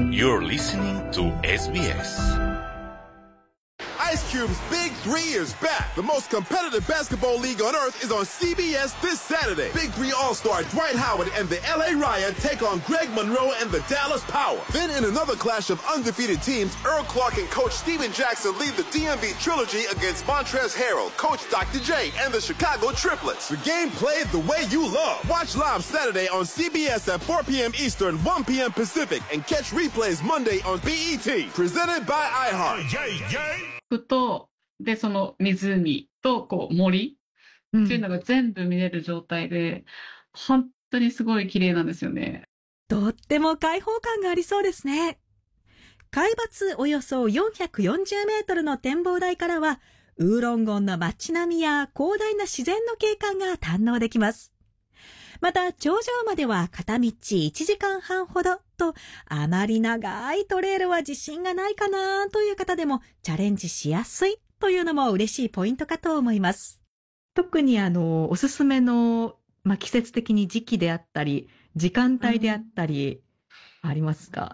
You're listening to SBS. Ice Cube's Big Three is back. The most competitive basketball league on earth is on CBS this Saturday. Big Three All-Star Dwight Howard and the LA Riot take on Greg Monroe and the Dallas Power. Then in another clash of undefeated teams, Earl Clark and Coach Steven Jackson lead the DMV Trilogy against Montrezl Harrell, Coach Dr. J, and the Chicago Triplets. The game played the way you love. Watch live Saturday on CBS at 4 p.m. Eastern, 1 p.m. Pacific, and catch replays Monday on BET. Presented by iHeart. Yeah. とでその湖とこう森っていうのが全部見れる状態で、本当にすごい綺麗なんですよね。 とっても開放感がありそうですね。海抜およそ440メートルの展望台からはウーロンゴンの街並みや広大な自然の景観が堪能できます。また頂上までは片道1時間半ほどと、あまり長いトレイルは自信がないかなという方でもチャレンジしやすいというのも嬉しいポイントかと思います。 特におすすめの、季節的に時期であったり時間帯であったりありますか？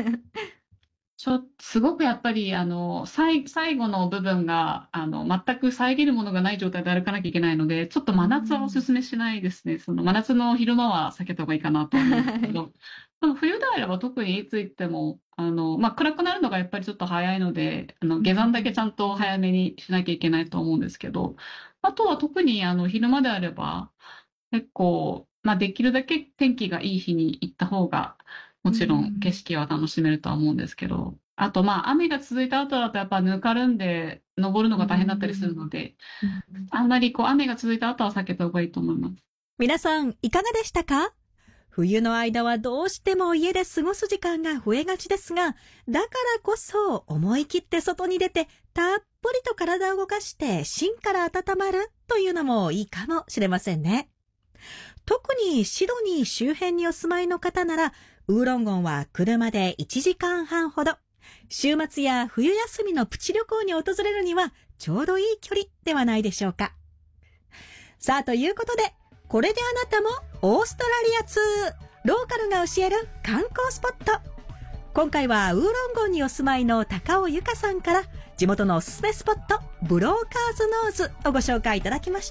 すごくやっぱり最後の部分が全く遮るものがない状態で歩かなきゃいけないので、ちょっと真夏はおすすめしないですね。その真夏の昼間は避けた方がいいかなと思うんですけどでも冬であれば特にいつ行っても暗くなるのがやっぱりちょっと早いので下山だけちゃんと早めにしなきゃいけないと思うんですけど、あとは特に昼間であれば結構、できるだけ天気がいい日に行った方がもちろん景色は楽しめるとは思うんですけど、あと雨が続いた後だとやっぱぬかるんで登るのが大変だったりするので、あんまり雨が続いた後は避けた方がいいと思います。 皆さんいかがでしたか？冬の間はどうしても家で過ごす時間が増えがちですが、だからこそ思い切って外に出てたっぷりと体を動かして芯から温まるというのもいいかもしれませんね。特にシドニー周辺にお住まいの方ならウーロンゴンは車で1時間半ほど、週末や冬休みのプチ旅行に訪れるにはちょうどいい距離ではないでしょうか。さあということで、これであなたもオーストラリア通、ローカルが教える観光スポット。今回はウーロンゴンにお住まいの高尾由香さんから地元のおすすめスポットブローカーズノーズをご紹介いただきました。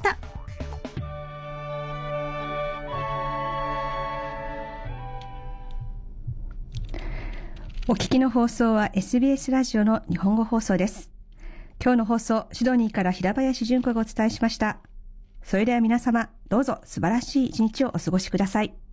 お聞きの放送は SBS ラジオの日本語放送です。今日の放送、シドニーから平林純子がお伝えしました。それでは皆様、どうぞ素晴らしい一日をお過ごしください。